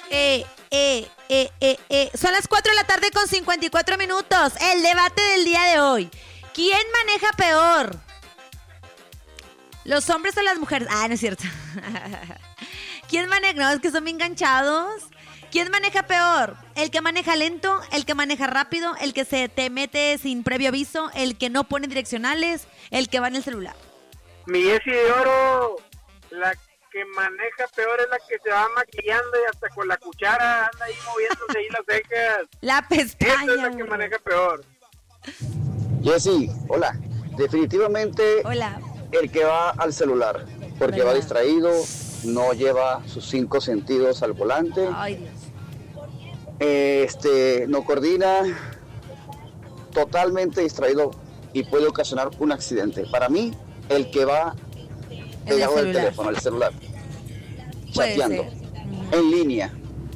Son las 4 de la tarde con 54 minutos. El debate del día de hoy. ¿Quién maneja peor? ¿Los hombres o las mujeres? Ah, no es cierto. ¿Quién maneja? No, es que son bien enganchados. ¿Quién maneja peor? ¿El que maneja lento? ¿El que maneja rápido? ¿El que se te mete sin previo aviso? ¿El que no pone direccionales? ¿El que va en el celular? Mi Jessie de Oro, la que maneja peor es la que se va maquillando y hasta con la cuchara anda ahí moviéndose ahí las cejas. La pestaña. Esa es la que maneja peor. Jessie, hola. Definitivamente Hola. el que va al celular, porque ¿verdad? va distraído, no lleva sus 5 sentidos al volante, Ay, Dios. no coordina, totalmente distraído y puede ocasionar un accidente. Para mí, el que va pegado al teléfono, al celular, Puede chateando, ser. en línea.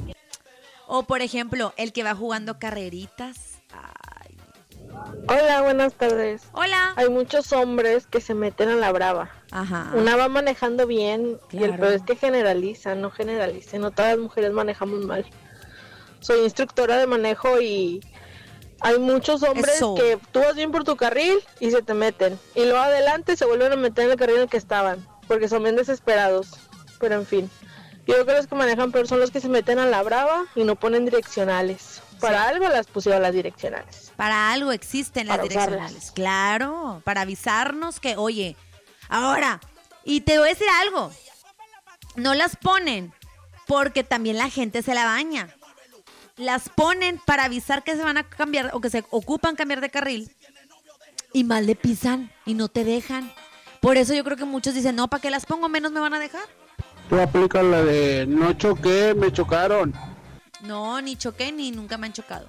O, por ejemplo, el que va jugando carreritas. Ay. Hola, buenas tardes. Hola. Hay muchos hombres que se meten a la brava. Ajá. Una va manejando bien y el Claro. peor es que generalizan, no generalicen. No todas las mujeres manejamos mal. Soy instructora de manejo y hay muchos hombres Eso. que tú vas bien por tu carril y se te meten. Y luego adelante se vuelven a meter en el carril en el que estaban, porque son bien desesperados. Pero en fin, yo creo que los que manejan peor son los que se meten a la brava y no ponen direccionales. Para algo las pusieron las direccionales. Para algo existen las Para direccionales. usarlas. Claro, para avisarnos que, oye, ahora, y te voy a decir algo, no las ponen porque también la gente se la baña. Las ponen para avisar que se van a cambiar o que se ocupan cambiar de carril y mal le pisan y no te dejan. Por eso yo creo que muchos dicen, no, ¿para qué las pongo? Menos me van a dejar. Tú aplicas la de no choqué, me chocaron. No, ni choqué ni nunca me han chocado.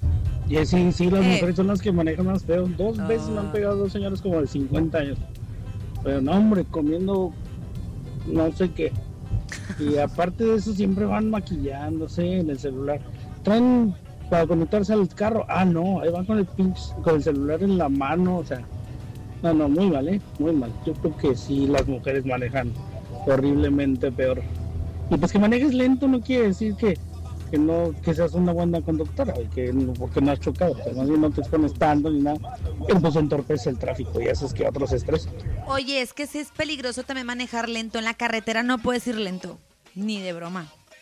Y sí, las mujeres son las que manejan más feo. 2 veces me han pegado 2 señores como de 50 años. Pero no, hombre, comiendo no sé qué. Y aparte de eso siempre van maquillándose en el celular. Traen para conectarse al carro. Ah, no, ahí van con el celular en la mano, o sea. No, muy mal, muy mal. Yo creo que sí, las mujeres manejan horriblemente peor. Y pues que manejes lento no quiere decir que seas una buena conductora y que no, porque no has chocado, pero más bien no te expones tanto ni nada, pero pues entorpece el tráfico y haces que otros se estresen. Oye, es que sí es peligroso también manejar lento. En la carretera no puedes ir lento, ni de broma.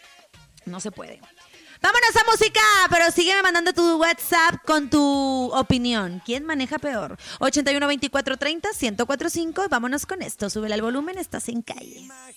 No se puede. Vámonos a música, pero sígueme mandando tu WhatsApp con tu opinión. ¿Quién maneja peor? 81 24 30 1045. Vámonos con esto. Súbele al volumen, estás en calle.